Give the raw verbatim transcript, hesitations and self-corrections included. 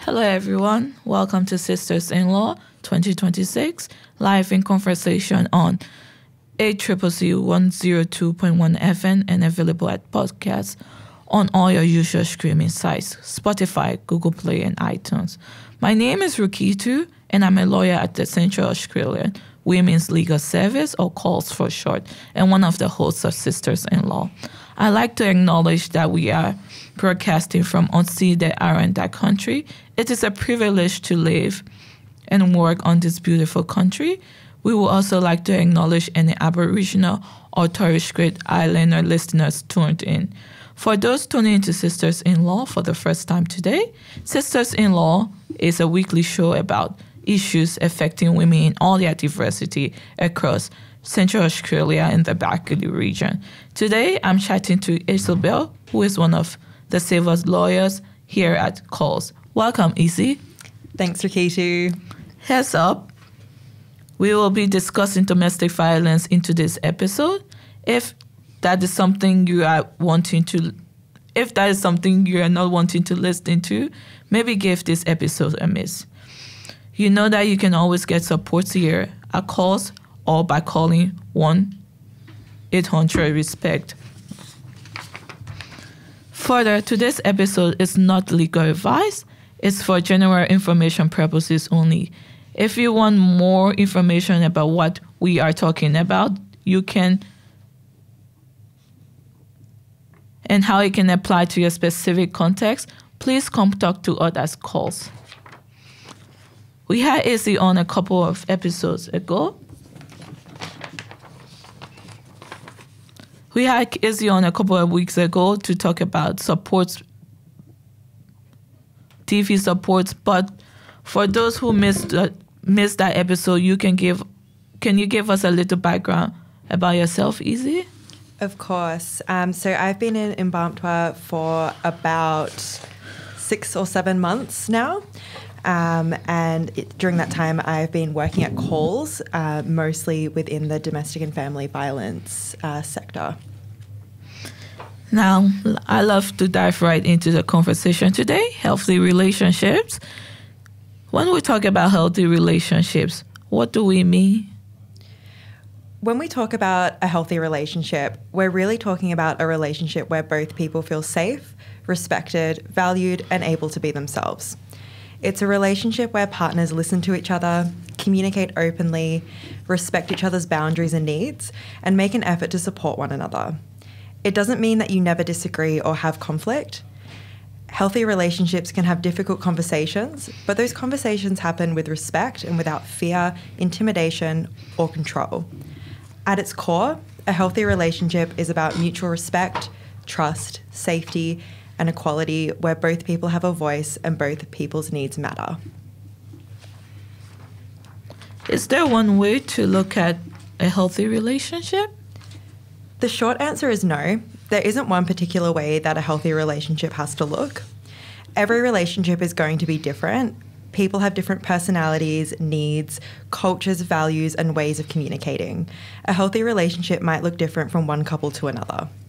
Hello, everyone. Welcome to Sisters in Law twenty twenty-six, live in conversation on eight C C C one oh two point one F M and available at podcasts on all your usual streaming sites, Spotify, Google Play, and iTunes. My name is Rukitu, and I'm a lawyer at the Central Australian Women's Legal Service, or CALS for short, and one of the hosts of Sisters in Law. I'd like to acknowledge that we are broadcasting from unceded Aranda country. It is a privilege to live and work on this beautiful country. We would also like to acknowledge any Aboriginal or Torres Strait Islander listeners tuned in. For those tuning into Sisters in Law for the first time today, Sisters in Law is a weekly show about issues affecting women in all their diversity across Central Australia and the Barkly region. Today, I'm chatting to Isabel, who is one of the civil lawyers here at CALS. Welcome, Izzy. Thanks, Rikitu. Heads up, we will be discussing domestic violence in today's episode. If that is something you are wanting to, if that is something you are not wanting to listen to, maybe give this episode a miss. You know that you can always get support here at CALS or by calling one eight hundred RESPECT. Further, today's episode is not legal advice. It's for general information purposes only. If you want more information about what we are talking about, you can, and how it can apply to your specific context, please come talk to us at CALS. We had Izzy on a couple of episodes ago. We had Izzy on a couple of weeks ago to talk about supports, T V supports. But for those who missed uh, missed that episode, you can give, can you give us a little background about yourself, Izzy? Of course. Um, so I've been in Mparntwe for about six or seven months now. Um, and it, during that time, I've been working at CALS, uh, mostly within the domestic and family violence uh, sector. Now, I love to dive right into the conversation today, healthy relationships. When we talk about healthy relationships, what do we mean? When we talk about a healthy relationship, we're really talking about a relationship where both people feel safe, respected, valued, and able to be themselves. It's a relationship where partners listen to each other, communicate openly, respect each other's boundaries and needs, and make an effort to support one another. It doesn't mean that you never disagree or have conflict. Healthy relationships can have difficult conversations, but those conversations happen with respect and without fear, intimidation, or control. At its core, a healthy relationship is about mutual respect, trust, safety, and equality, where both people have a voice and both people's needs matter. Is there one way to look at a healthy relationship? The short answer is no. There isn't one particular way that a healthy relationship has to look. Every relationship is going to be different. People have different personalities, needs, cultures, values, and ways of communicating. A healthy relationship might look different from one couple to another.